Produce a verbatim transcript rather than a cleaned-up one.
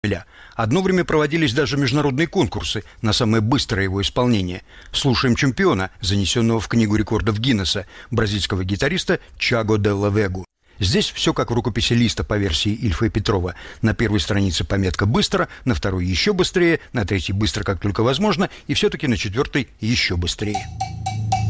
Одно время проводились даже международные конкурсы на самое быстрое его исполнение. Слушаем чемпиона, занесенного в Книгу рекордов Гиннесса, бразильского гитариста Тиаго Делла Вегу. Здесь все как в рукописи Листа по версии Ильфа и Петрова. На первой странице пометка «быстро», на второй «еще быстрее», на третьей «быстро, как только возможно» и все-таки на четвертой «еще быстрее».